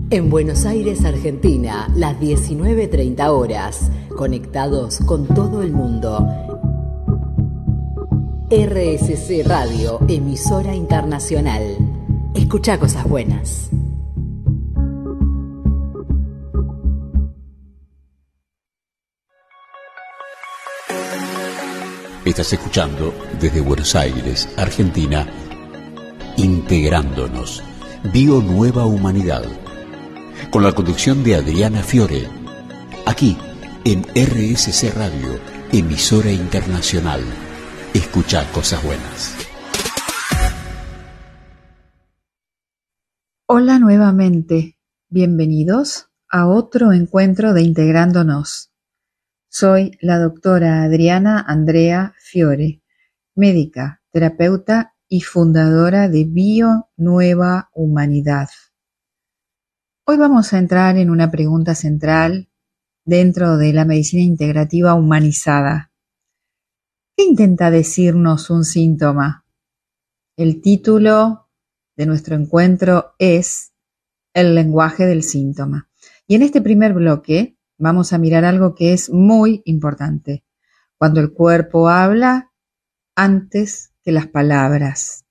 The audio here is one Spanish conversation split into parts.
En Buenos Aires, Argentina, las 19:30 horas, conectados con todo el mundo. RSC Radio, emisora internacional. Escucha cosas buenas. Estás escuchando desde Buenos Aires, Argentina, Integrándonos, Bio Nueva Humanidad, con la conducción de Adriana Fiore, aquí en RSC Radio, emisora internacional. Escucha cosas buenas. Hola nuevamente, bienvenidos a otro encuentro de Integrándonos. Soy la doctora Adriana Andrea Fiore, médica, terapeuta y fundadora de Bio Nueva Humanidad. Hoy vamos a entrar en una pregunta central dentro de la medicina integrativa humanizada. ¿Qué intenta decirnos un síntoma? El título de nuestro encuentro es El lenguaje del síntoma. Y en este primer bloque vamos a mirar algo que es muy importante. Cuando el cuerpo habla antes que las palabras.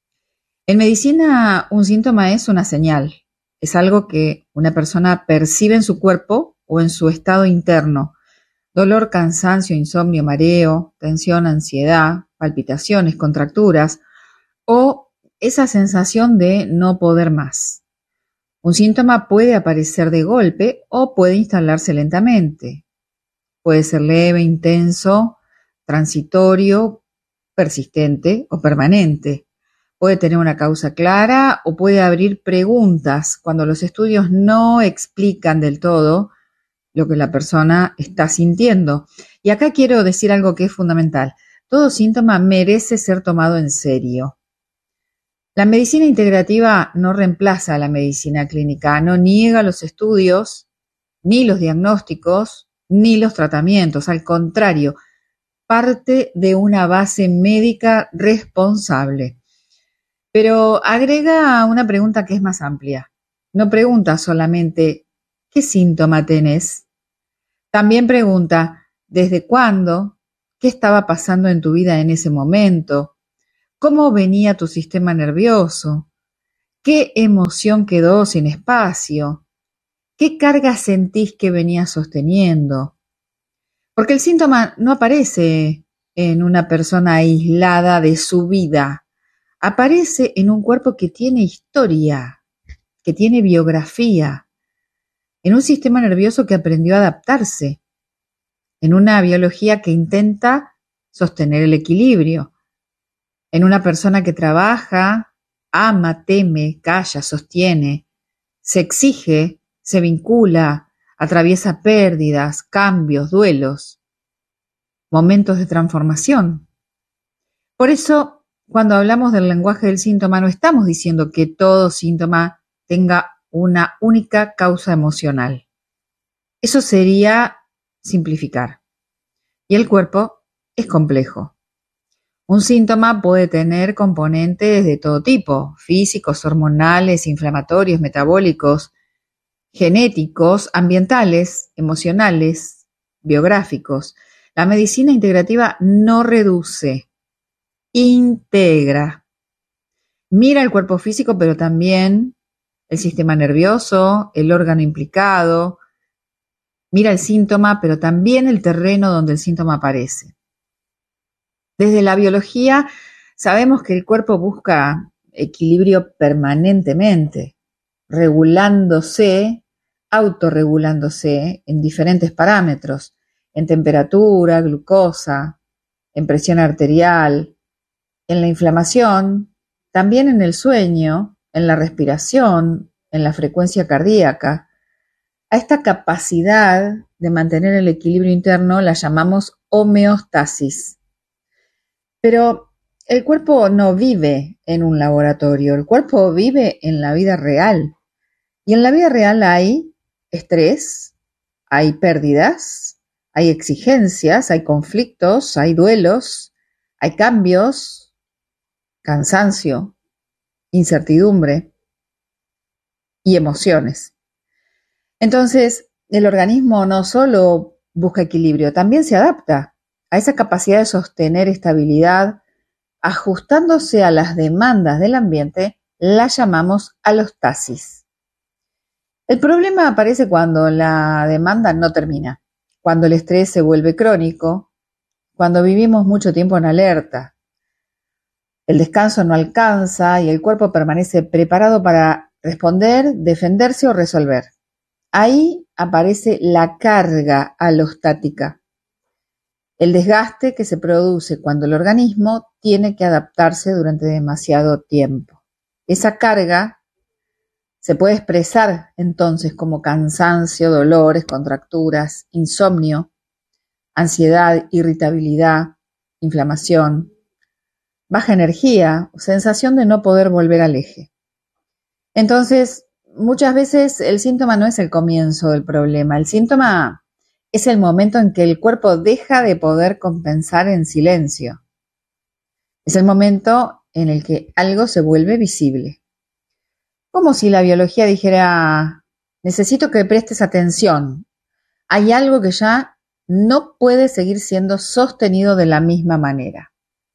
En medicina, un síntoma es una señal. Es algo que una persona percibe en su cuerpo o en su estado interno. Dolor, cansancio, insomnio, mareo, tensión, ansiedad, palpitaciones, contracturas o esa sensación de no poder más. Un síntoma puede aparecer de golpe o puede instalarse lentamente. Puede ser leve, intenso, transitorio, persistente o permanente. Puede tener una causa clara o puede abrir preguntas cuando los estudios no explican del todo lo que la persona está sintiendo. Y acá quiero decir algo que es fundamental. Todo síntoma merece ser tomado en serio. La medicina integrativa no reemplaza a la medicina clínica, no niega los estudios, ni los diagnósticos, ni los tratamientos. Al contrario, parte de una base médica responsable. Pero agrega una pregunta que es más amplia. No pregunta solamente ¿qué síntoma tenés? También pregunta ¿desde cuándo? ¿Qué estaba pasando en tu vida en ese momento? ¿Cómo venía tu sistema nervioso? ¿Qué emoción quedó sin espacio? ¿Qué carga sentís que venía sosteniendo? Porque el síntoma no aparece en una persona aislada de su vida. Aparece en un cuerpo que tiene historia, que tiene biografía, en un sistema nervioso que aprendió a adaptarse, en una biología que intenta sostener el equilibrio, en una persona que trabaja, ama, teme, calla, sostiene, se exige, se vincula, atraviesa pérdidas, cambios, duelos, momentos de transformación. Por eso, cuando hablamos del lenguaje del síntoma, no estamos diciendo que todo síntoma tenga una única causa emocional. Eso sería simplificar. Y el cuerpo es complejo. Un síntoma puede tener componentes de todo tipo, físicos, hormonales, inflamatorios, metabólicos, genéticos, ambientales, emocionales, biográficos. La medicina integrativa no reduce, integra. Mira el cuerpo físico, pero también el sistema nervioso, el órgano implicado. Mira el síntoma, pero también el terreno donde el síntoma aparece. Desde la biología sabemos que el cuerpo busca equilibrio permanentemente, regulándose, autorregulándose en diferentes parámetros, en temperatura, glucosa, en presión arterial, en la inflamación, también en el sueño, en la respiración, en la frecuencia cardíaca. A esta capacidad de mantener el equilibrio interno la llamamos homeostasis. Pero el cuerpo no vive en un laboratorio, el cuerpo vive en la vida real. Y en la vida real hay estrés, hay pérdidas, hay exigencias, hay conflictos, hay duelos, hay cambios, cansancio, incertidumbre y emociones. Entonces, el organismo no solo busca equilibrio, también se adapta a esa capacidad de sostener estabilidad, ajustándose a las demandas del ambiente, la llamamos alostasis. El problema aparece cuando la demanda no termina, cuando el estrés se vuelve crónico, cuando vivimos mucho tiempo en alerta. El descanso no alcanza y el cuerpo permanece preparado para responder, defenderse o resolver. Ahí aparece la carga alostática, el desgaste que se produce cuando el organismo tiene que adaptarse durante demasiado tiempo. Esa carga se puede expresar entonces como cansancio, dolores, contracturas, insomnio, ansiedad, irritabilidad, inflamación, baja energía, sensación de no poder volver al eje. Entonces, muchas veces el síntoma no es el comienzo del problema, el síntoma es el momento en que el cuerpo deja de poder compensar en silencio. Es el momento en el que algo se vuelve visible. Como si la biología dijera, necesito que prestes atención. Hay algo que ya no puede seguir siendo sostenido de la misma manera.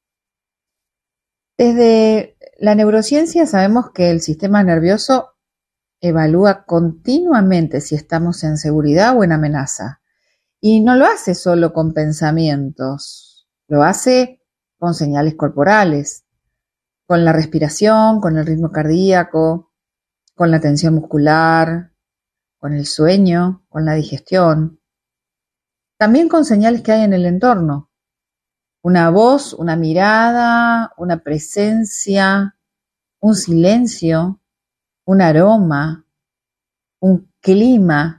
Desde la neurociencia sabemos que el sistema nervioso evalúa continuamente si estamos en seguridad o en amenaza. Y no lo hace solo con pensamientos, lo hace con señales corporales, con la respiración, con el ritmo cardíaco, con la tensión muscular, con el sueño, con la digestión. También con señales que hay en el entorno. Una voz, una mirada, una presencia, un silencio, un aroma, un clima.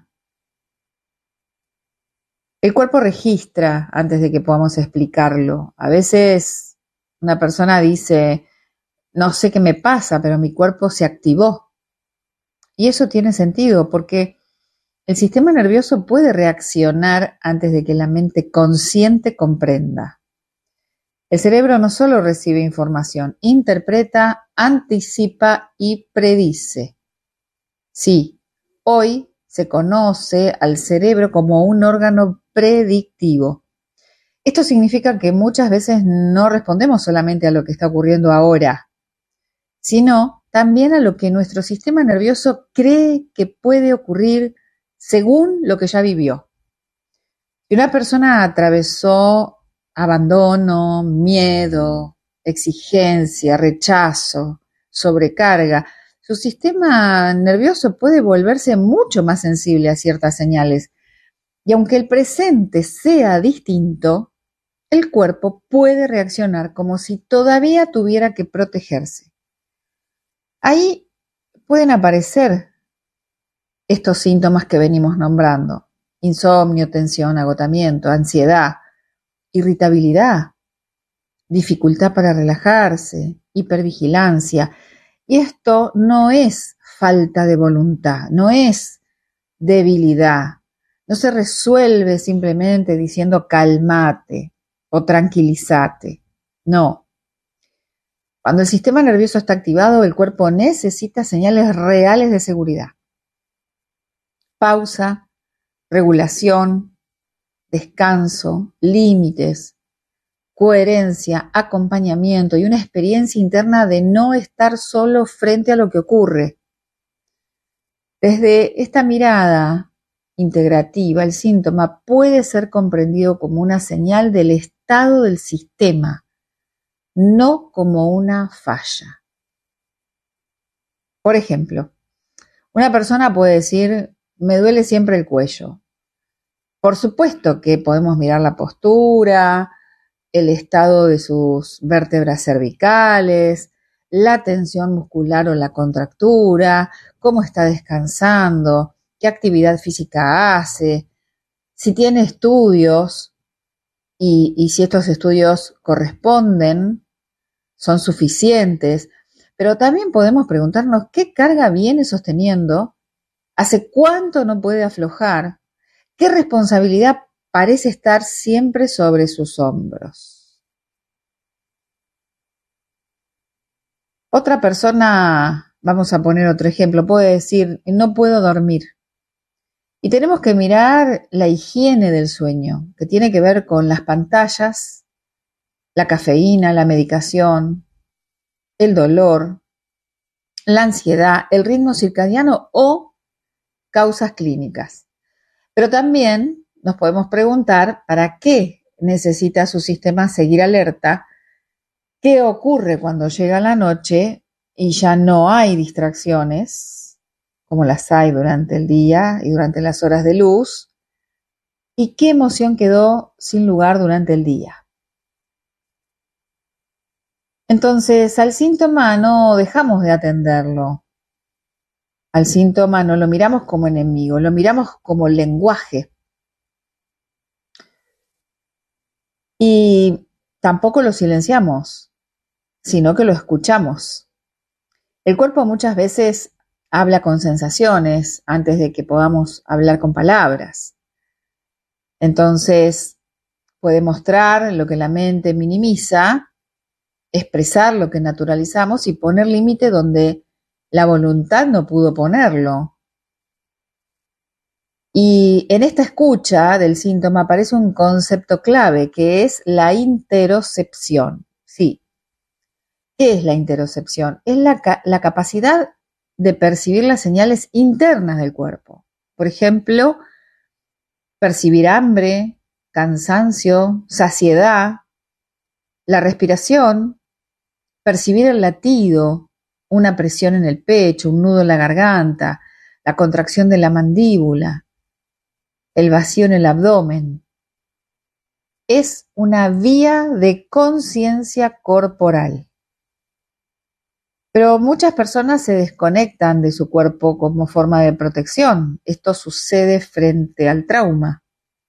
El cuerpo registra antes de que podamos explicarlo. A veces una persona dice, no sé qué me pasa, pero mi cuerpo se activó. Y eso tiene sentido porque el sistema nervioso puede reaccionar antes de que la mente consciente comprenda. El cerebro no solo recibe información, interpreta, anticipa y predice. Sí, hoy se conoce al cerebro como un órgano predictivo. Esto significa que muchas veces no respondemos solamente a lo que está ocurriendo ahora, sino también a lo que nuestro sistema nervioso cree que puede ocurrir según lo que ya vivió. Si una persona atravesó abandono, miedo, exigencia, rechazo, sobrecarga, su sistema nervioso puede volverse mucho más sensible a ciertas señales. Y aunque el presente sea distinto, el cuerpo puede reaccionar como si todavía tuviera que protegerse. Ahí pueden aparecer estos síntomas que venimos nombrando: insomnio, tensión, agotamiento, ansiedad, irritabilidad, dificultad para relajarse, hipervigilancia. Y esto no es falta de voluntad, no es debilidad. No se resuelve simplemente diciendo calmate o tranquilízate. No. Cuando el sistema nervioso está activado, el cuerpo necesita señales reales de seguridad. Pausa, regulación, descanso, límites, coherencia, acompañamiento y una experiencia interna de no estar solo frente a lo que ocurre. Desde esta mirada integrativa, el síntoma puede ser comprendido como una señal del estado del sistema, no como una falla. Por ejemplo, una persona puede decir, me duele siempre el cuello. Por supuesto que podemos mirar la postura, el estado de sus vértebras cervicales, la tensión muscular o la contractura, cómo está descansando, qué actividad física hace, si tiene estudios y si estos estudios corresponden, son suficientes. Pero también podemos preguntarnos qué carga viene sosteniendo, hace cuánto no puede aflojar, qué responsabilidad parece estar siempre sobre sus hombros. Otra persona, vamos a poner otro ejemplo, puede decir, no puedo dormir. Y tenemos que mirar la higiene del sueño, que tiene que ver con las pantallas, la cafeína, la medicación, el dolor, la ansiedad, el ritmo circadiano o causas clínicas. Pero también nos podemos preguntar para qué necesita su sistema seguir alerta, qué ocurre cuando llega la noche y ya no hay distracciones, como las hay durante el día y durante las horas de luz, y qué emoción quedó sin lugar durante el día. Entonces, al síntoma no dejamos de atenderlo. Al síntoma no lo miramos como enemigo, lo miramos como lenguaje. Y tampoco lo silenciamos, sino que lo escuchamos. El cuerpo muchas veces habla con sensaciones antes de que podamos hablar con palabras. Entonces, puede mostrar lo que la mente minimiza, expresar lo que naturalizamos y poner límite donde la voluntad no pudo ponerlo. Y en esta escucha del síntoma aparece un concepto clave que es la interocepción. Sí. ¿Qué es la interocepción? Es la capacidad de percibir las señales internas del cuerpo. Por ejemplo, percibir hambre, cansancio, saciedad, la respiración, percibir el latido, una presión en el pecho, un nudo en la garganta, la contracción de la mandíbula, el vacío en el abdomen. Es una vía de conciencia corporal. Pero muchas personas se desconectan de su cuerpo como forma de protección. Esto sucede frente al trauma.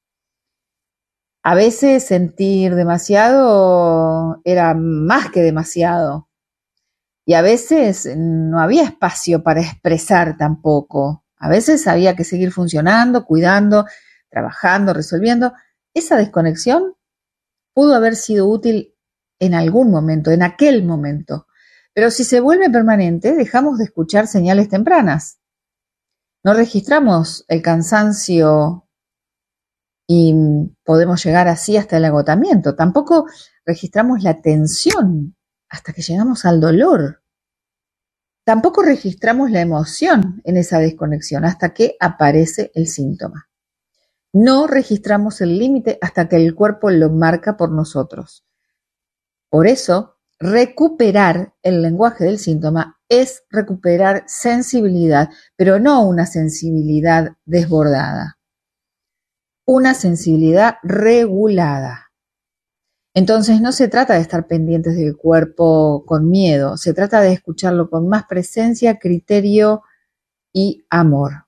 A veces sentir demasiado era más que demasiado. Y a veces no había espacio para expresar tampoco. A veces había que seguir funcionando, cuidando, trabajando, resolviendo. Esa desconexión pudo haber sido útil en algún momento, en aquel momento. Pero si se vuelve permanente, dejamos de escuchar señales tempranas. No registramos el cansancio y podemos llegar así hasta el agotamiento. Tampoco registramos la tensión hasta que llegamos al dolor. Tampoco registramos la emoción en esa desconexión hasta que aparece el síntoma. No registramos el límite hasta que el cuerpo lo marca por nosotros. Por eso, recuperar el lenguaje del síntoma es recuperar sensibilidad, pero no una sensibilidad desbordada, una sensibilidad regulada. Entonces no se trata de estar pendientes del cuerpo con miedo, se trata de escucharlo con más presencia, criterio y amor.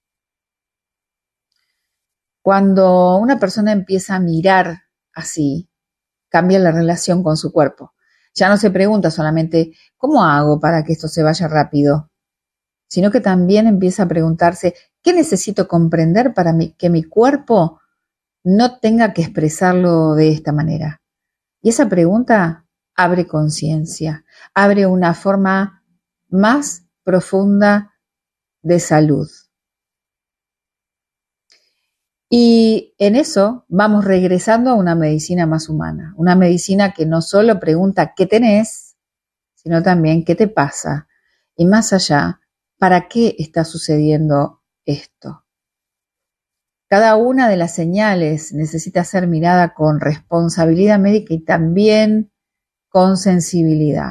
Cuando una persona empieza a mirar así, cambia la relación con su cuerpo. Ya no se pregunta solamente, ¿cómo hago para que esto se vaya rápido? Sino que también empieza a preguntarse, ¿qué necesito comprender para que mi cuerpo no tenga que expresarlo de esta manera? Y esa pregunta abre conciencia, abre una forma más profunda de salud. Y en eso vamos regresando a una medicina más humana, una medicina que no solo pregunta qué tenés, sino también qué te pasa. Y más allá, ¿para qué está sucediendo esto? Cada una de las señales necesita ser mirada con responsabilidad médica y también con sensibilidad.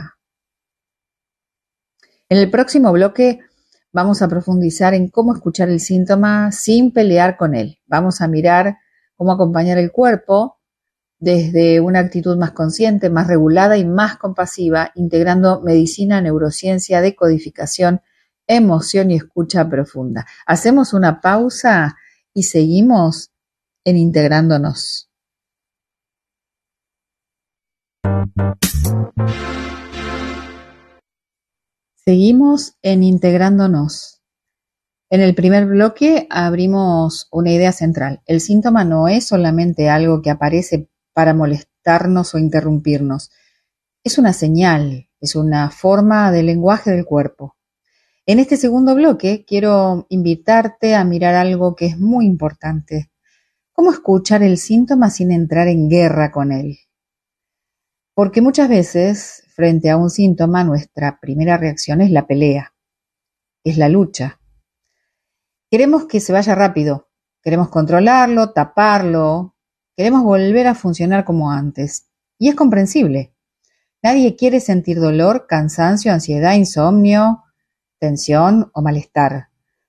En el próximo bloque vamos a profundizar en cómo escuchar el síntoma sin pelear con él. Vamos a mirar cómo acompañar el cuerpo desde una actitud más consciente, más regulada y más compasiva, integrando medicina, neurociencia, decodificación, emoción y escucha profunda. Hacemos una pausa y seguimos en Integrándonos. Seguimos en Integrándonos. En el primer bloque abrimos una idea central. El síntoma no es solamente algo que aparece para molestarnos o interrumpirnos. Es una señal, es una forma de lenguaje del cuerpo. En este segundo bloque quiero invitarte a mirar algo que es muy importante. ¿Cómo escuchar el síntoma sin entrar en guerra con él? Porque muchas veces, frente a un síntoma, nuestra primera reacción es la pelea, es la lucha. Queremos que se vaya rápido, queremos controlarlo, taparlo, queremos volver a funcionar como antes. Y es comprensible. Nadie quiere sentir dolor, cansancio, ansiedad, insomnio, tensión o malestar.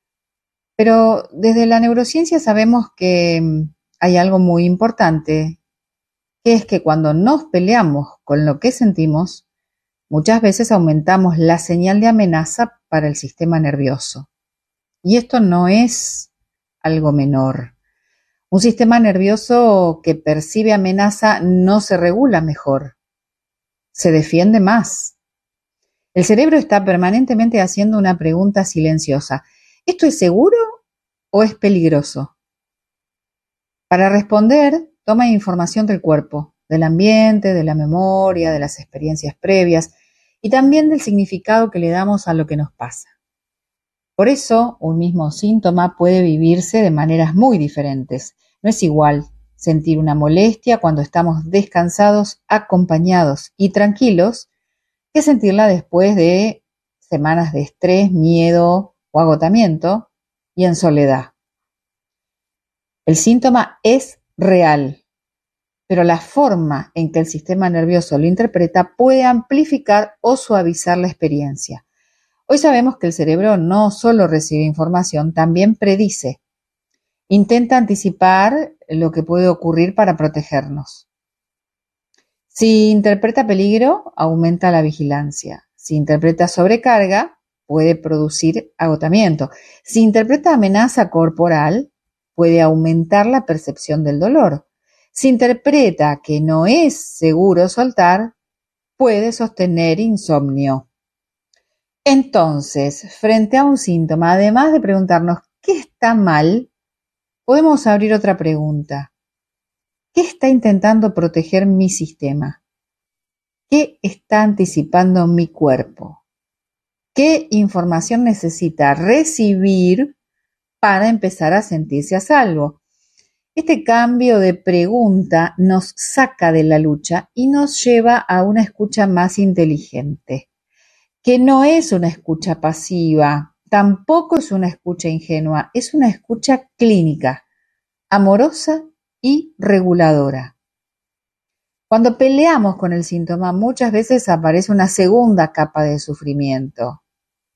Pero desde la neurociencia sabemos que hay algo muy importante, que es que cuando nos peleamos con lo que sentimos, muchas veces aumentamos la señal de amenaza para el sistema nervioso. Y esto no es algo menor. Un sistema nervioso que percibe amenaza no se regula mejor, se defiende más. El cerebro está permanentemente haciendo una pregunta silenciosa. ¿Esto es seguro o es peligroso? Para responder, toma información del cuerpo, del ambiente, de la memoria, de las experiencias previas y también del significado que le damos a lo que nos pasa. Por eso, un mismo síntoma puede vivirse de maneras muy diferentes. No es igual sentir una molestia cuando estamos descansados, acompañados y tranquilos, que sentirla después de semanas de estrés, miedo o agotamiento y en soledad. El síntoma es real, pero la forma en que el sistema nervioso lo interpreta puede amplificar o suavizar la experiencia. Hoy sabemos que el cerebro no solo recibe información, también predice. Intenta anticipar lo que puede ocurrir para protegernos. Si interpreta peligro, aumenta la vigilancia. Si interpreta sobrecarga, puede producir agotamiento. Si interpreta amenaza corporal, puede aumentar la percepción del dolor. Si interpreta que no es seguro soltar, puede sostener insomnio. Entonces, frente a un síntoma, además de preguntarnos ¿qué está mal?, podemos abrir otra pregunta. ¿Qué está intentando proteger mi sistema? ¿Qué está anticipando mi cuerpo? ¿Qué información necesita recibir para empezar a sentirse a salvo? Este cambio de pregunta nos saca de la lucha y nos lleva a una escucha más inteligente, que no es una escucha pasiva, tampoco es una escucha ingenua, es una escucha clínica, amorosa y reguladora. Cuando peleamos con el síntoma, muchas veces aparece una segunda capa de sufrimiento.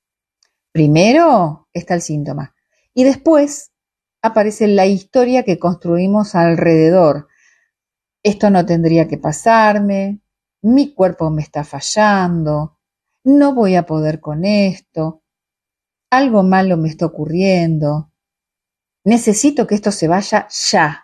Primero está el síntoma y después aparece la historia que construimos alrededor. Esto no tendría que pasarme, mi cuerpo me está fallando, no voy a poder con esto, algo malo me está ocurriendo, necesito que esto se vaya ya.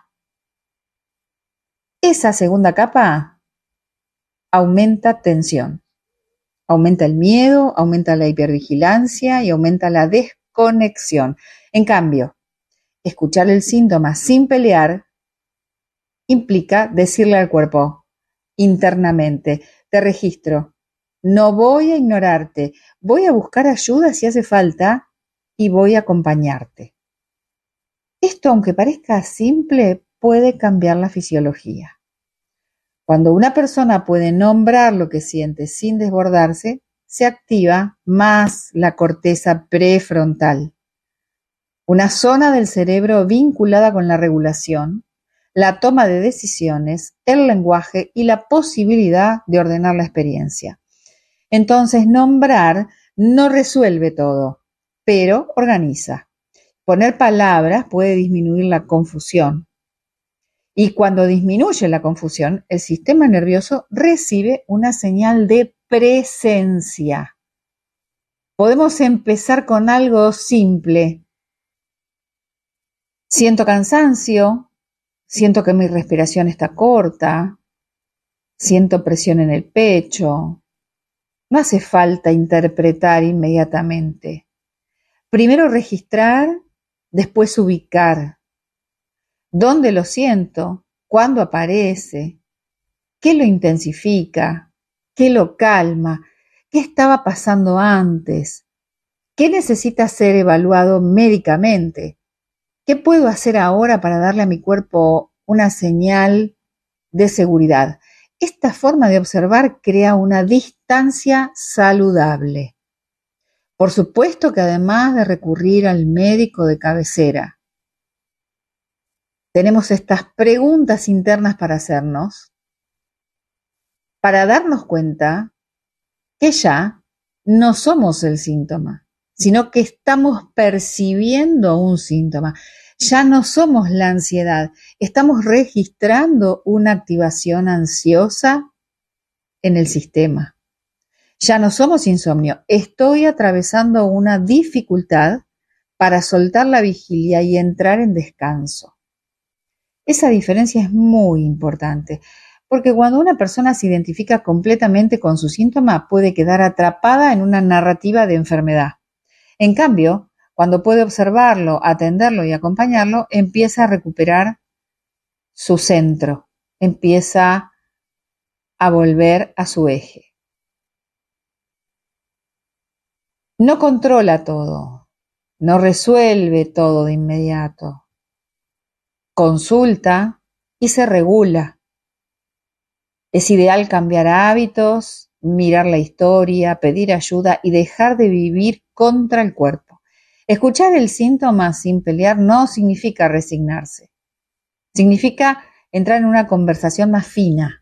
Esa segunda capa aumenta tensión, aumenta el miedo, aumenta la hipervigilancia y aumenta la desconexión. En cambio, escuchar el síntoma sin pelear implica decirle al cuerpo internamente, te registro, no voy a ignorarte, voy a buscar ayuda si hace falta y voy a acompañarte. Esto, aunque parezca simple, puede cambiar la fisiología. Cuando una persona puede nombrar lo que siente sin desbordarse, se activa más la corteza prefrontal, una zona del cerebro vinculada con la regulación, la toma de decisiones, el lenguaje y la posibilidad de ordenar la experiencia. Entonces, nombrar no resuelve todo, pero organiza. Poner palabras puede disminuir la confusión. Y cuando disminuye la confusión, el sistema nervioso recibe una señal de presencia. Podemos empezar con algo simple. Siento cansancio, siento que mi respiración está corta, siento presión en el pecho. No hace falta interpretar inmediatamente. Primero registrar, después ubicar. ¿Dónde lo siento? ¿Cuándo aparece? ¿Qué lo intensifica? ¿Qué lo calma? ¿Qué estaba pasando antes? ¿Qué necesita ser evaluado médicamente? ¿Qué puedo hacer ahora para darle a mi cuerpo una señal de seguridad? Esta forma de observar crea una distancia saludable. Por supuesto que además de recurrir al médico de cabecera, tenemos estas preguntas internas para hacernos, para darnos cuenta que ya no somos el síntoma, sino que estamos percibiendo un síntoma. Ya no somos la ansiedad, estamos registrando una activación ansiosa en el sistema. Ya no somos insomnio, estoy atravesando una dificultad para soltar la vigilia y entrar en descanso. Esa diferencia es muy importante, porque cuando una persona se identifica completamente con su síntoma, puede quedar atrapada en una narrativa de enfermedad. En cambio, cuando puede observarlo, atenderlo y acompañarlo, empieza a recuperar su centro, empieza a volver a su eje. No controla todo, no resuelve todo de inmediato. Consulta y se regula. Es ideal cambiar hábitos, mirar la historia, pedir ayuda y dejar de vivir contra el cuerpo. Escuchar el síntoma sin pelear no significa resignarse. Significa entrar en una conversación más fina.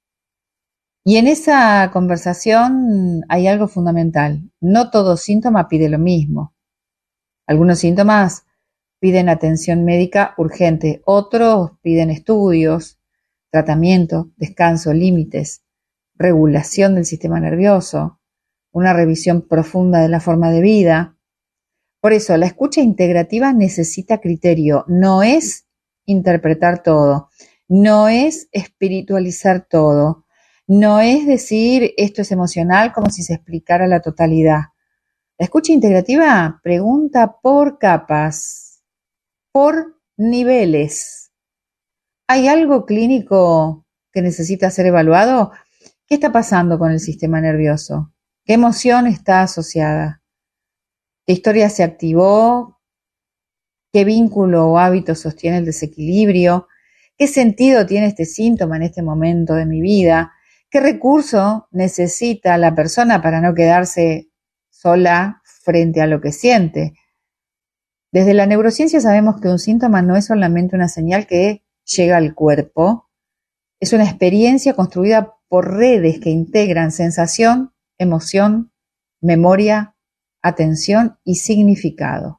Y en esa conversación hay algo fundamental. No todo síntoma pide lo mismo. Algunos síntomas piden atención médica urgente, otros piden estudios, tratamiento, descanso, límites, regulación del sistema nervioso, una revisión profunda de la forma de vida. Por eso, la escucha integrativa necesita criterio, no es interpretar todo, no es espiritualizar todo, no es decir esto es emocional como si se explicara la totalidad. La escucha integrativa pregunta por capas, por niveles. ¿Hay algo clínico que necesita ser evaluado? ¿Qué está pasando con el sistema nervioso? ¿Qué emoción está asociada? ¿Qué historia se activó? ¿Qué vínculo o hábito sostiene el desequilibrio? ¿Qué sentido tiene este síntoma en este momento de mi vida? ¿Qué recurso necesita la persona para no quedarse sola frente a lo que siente? Desde la neurociencia sabemos que un síntoma no es solamente una señal que llega al cuerpo, es una experiencia construida por redes que integran sensación, emoción, memoria, atención y significado.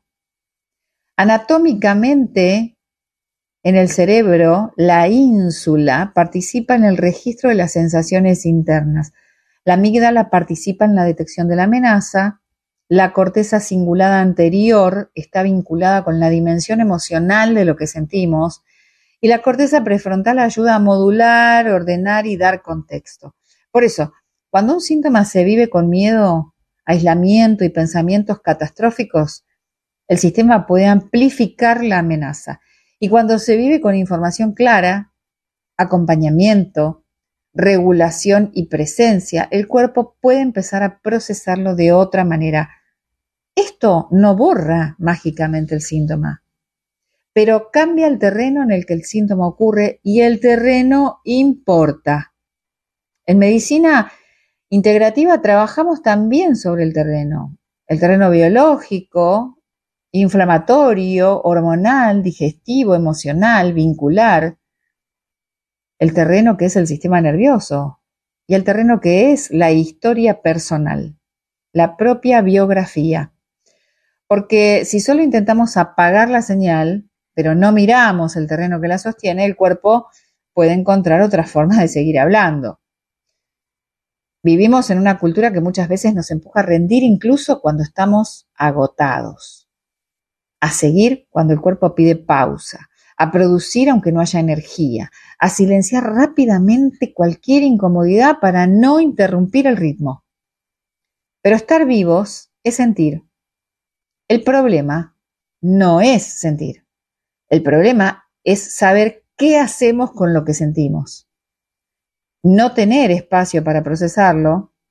Anatómicamente, en el cerebro, la ínsula participa en el registro de las sensaciones internas. La amígdala participa en la detección de la amenaza. La corteza cingulada anterior está vinculada con la dimensión emocional de lo que sentimos. Y la corteza prefrontal ayuda a modular, ordenar y dar contexto. Por eso, cuando un síntoma se vive con miedo, aislamiento y pensamientos catastróficos, el sistema puede amplificar la amenaza. Y cuando se vive con información clara, acompañamiento, regulación y presencia, el cuerpo puede empezar a procesarlo de otra manera. Esto no borra mágicamente el síntoma, pero cambia el terreno en el que el síntoma ocurre y el terreno importa. En medicina integrativa trabajamos también sobre el terreno biológico, inflamatorio, hormonal, digestivo, emocional, vincular, el terreno que es el sistema nervioso y el terreno que es la historia personal, la propia biografía. Porque si solo intentamos apagar la señal, pero no miramos el terreno que la sostiene, el cuerpo puede encontrar otras formas de seguir hablando. Vivimos en una cultura que muchas veces nos empuja a rendir incluso cuando estamos agotados, a seguir cuando el cuerpo pide pausa, a producir aunque no haya energía, a silenciar rápidamente cualquier incomodidad para no interrumpir el ritmo. Pero estar vivos es sentir. El problema no es sentir. El problema es saber qué hacemos con lo que sentimos. No tener espacio para procesarlo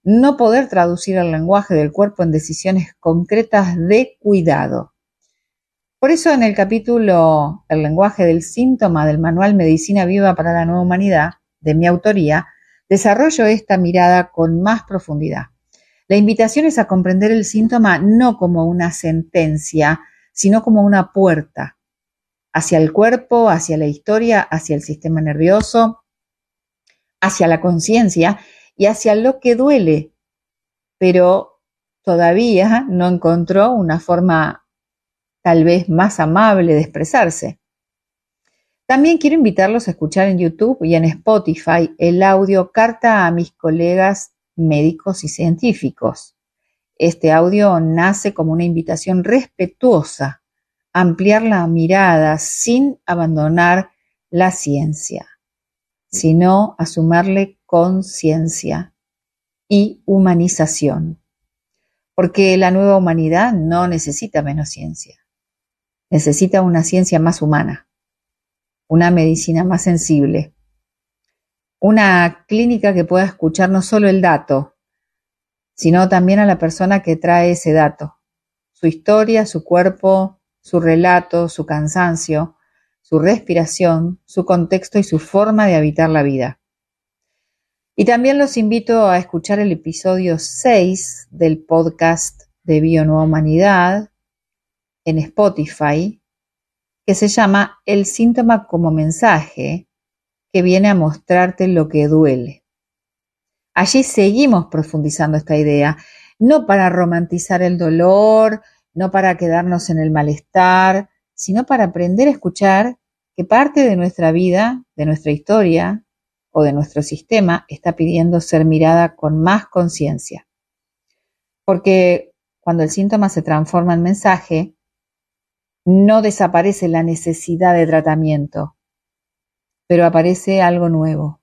no poder traducir el lenguaje del cuerpo en decisiones concretas de cuidado. Por eso en el capítulo El lenguaje del síntoma del manual Medicina Viva para la Nueva Humanidad, de mi autoría, desarrollo esta mirada con más profundidad. La invitación es a comprender el síntoma no como una sentencia, sino como una puerta hacia el cuerpo, hacia la historia, hacia el sistema nervioso, hacia la conciencia y hacia lo que duele, pero todavía no encontró una forma tal vez más amable de expresarse. También quiero invitarlos a escuchar en YouTube y en Spotify el audio Carta a mis colegas médicos y científicos. Este audio nace como una invitación respetuosa a ampliar la mirada sin abandonar la ciencia, sino a sumarle conciencia y humanización. Porque la nueva humanidad no necesita menos ciencia, necesita una ciencia más humana, una medicina más sensible, una clínica que pueda escuchar no solo el dato, sino también a la persona que trae ese dato, su historia, su cuerpo, su relato, su cansancio, su respiración, su contexto y su forma de habitar la vida. Y también los invito a escuchar el episodio 6 del podcast de Bio Nueva Humanidad en Spotify, que se llama El síntoma como mensaje, que viene a mostrarte lo que duele. Allí seguimos profundizando esta idea, no para romantizar el dolor, no para quedarnos en el malestar, sino para aprender a escuchar que parte de nuestra vida, de nuestra historia o de nuestro sistema está pidiendo ser mirada con más conciencia. Porque cuando el síntoma se transforma en mensaje, no desaparece la necesidad de tratamiento, pero aparece algo nuevo,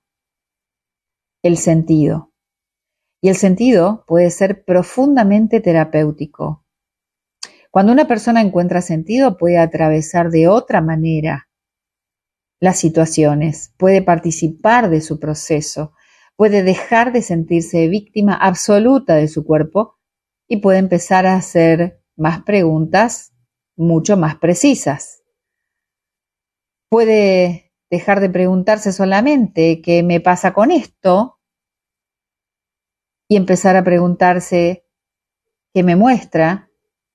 el sentido. Y el sentido puede ser profundamente terapéutico. Cuando una persona encuentra sentido, puede atravesar de otra manera las situaciones, puede participar de su proceso, puede dejar de sentirse víctima absoluta de su cuerpo y puede empezar a hacer más preguntas mucho más precisas. Puede dejar de preguntarse solamente ¿qué me pasa con esto? Y empezar a preguntarse ¿qué me muestra?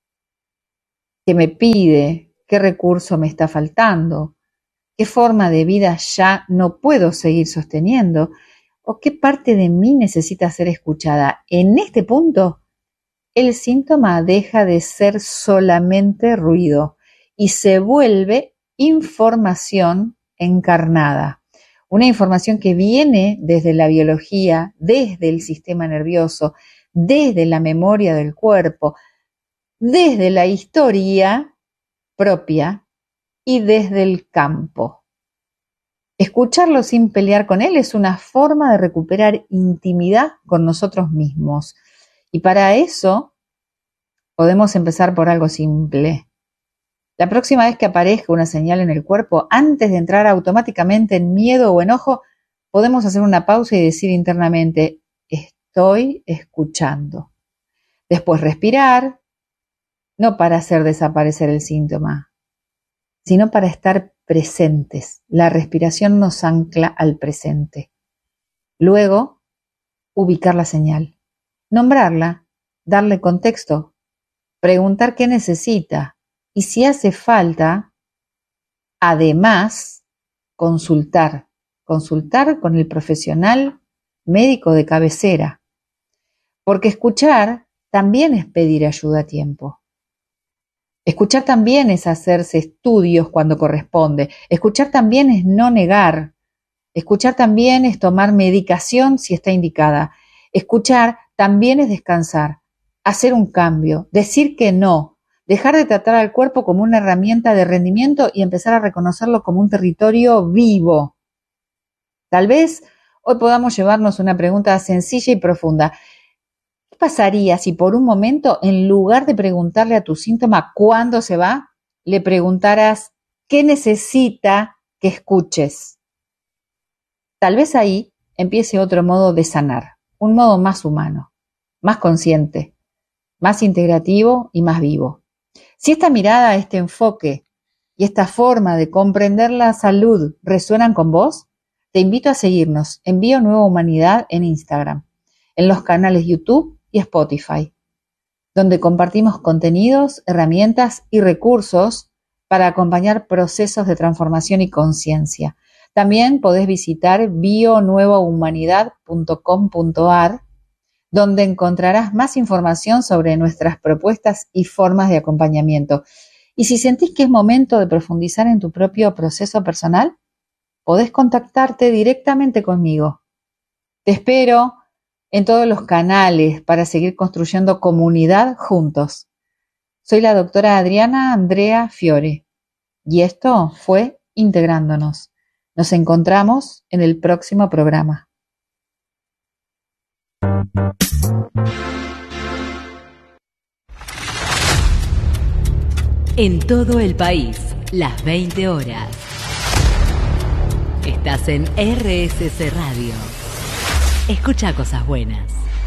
¿Qué me pide? ¿Qué recurso me está faltando? ¿Qué forma de vida ya no puedo seguir sosteniendo? ¿O qué parte de mí necesita ser escuchada? En este punto, el síntoma deja de ser solamente ruido y se vuelve información encarnada. Una información que viene desde la biología, desde el sistema nervioso, desde la memoria del cuerpo, desde la historia propia y desde el campo. Escucharlo sin pelear con él es una forma de recuperar intimidad con nosotros mismos. Y para eso podemos empezar por algo simple. La próxima vez que aparezca una señal en el cuerpo, antes de entrar automáticamente en miedo o enojo, podemos hacer una pausa y decir internamente, estoy escuchando. Después respirar, no para hacer desaparecer el síntoma, sino para estar presentes. La respiración nos ancla al presente. Luego, ubicar la señal, nombrarla, darle contexto, preguntar qué necesita y si hace falta, además, consultar con el profesional médico de cabecera. Porque escuchar también es pedir ayuda a tiempo. Escuchar también es hacerse estudios cuando corresponde. Escuchar también es no negar. Escuchar también es tomar medicación si está indicada. Escuchar también es descansar, hacer un cambio, decir que no, dejar de tratar al cuerpo como una herramienta de rendimiento y empezar a reconocerlo como un territorio vivo. Tal vez hoy podamos llevarnos una pregunta sencilla y profunda. ¿Qué pasaría si por un momento, en lugar de preguntarle a tu síntoma cuándo se va, le preguntaras qué necesita que escuches? Tal vez ahí empiece otro modo de sanar, un modo más humano. más consciente, más integrativo y más vivo. Si esta mirada, este enfoque y esta forma de comprender la salud resuenan con vos, te invito a seguirnos en Bio Nueva Humanidad en Instagram, en los canales YouTube y Spotify, donde compartimos contenidos, herramientas y recursos para acompañar procesos de transformación y conciencia. También podés visitar bionuevahumanidad.com.ar, donde encontrarás más información sobre nuestras propuestas y formas de acompañamiento. Y si sentís que es momento de profundizar en tu propio proceso personal, podés contactarte directamente conmigo. Te espero en todos los canales para seguir construyendo comunidad juntos. Soy la doctora Adriana Andrea Fiore y esto fue Integrándonos. Nos encontramos en el próximo programa. En todo el país, las 20 horas. Estás en RSC Radio. Escucha cosas buenas.